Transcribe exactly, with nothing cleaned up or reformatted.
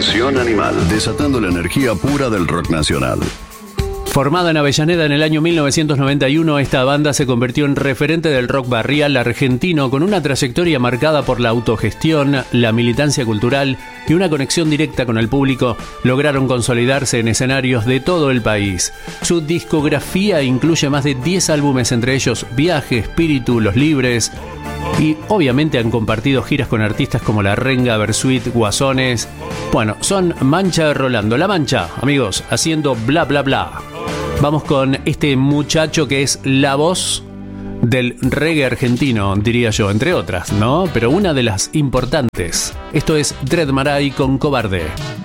Reacción Animal, desatando la energía pura del rock nacional. Formada en Avellaneda en el año mil novecientos noventa y uno, esta banda se convirtió en referente del rock barrial argentino con una trayectoria marcada por la autogestión, la militancia cultural y una conexión directa con el público. Lograron consolidarse en escenarios de todo el país. Su discografía incluye más de diez álbumes, entre ellos Viaje, Espíritu, Los Libres, y obviamente han compartido giras con artistas como La Renga, Bersuit, Guasones. Bueno, son Mancha Rolando. La Mancha, amigos, haciendo bla bla bla. Vamos con este muchacho que es la voz del reggae argentino, diría yo, entre otras, ¿no? Pero una de las importantes. Esto es Dread Marai con Cobarde.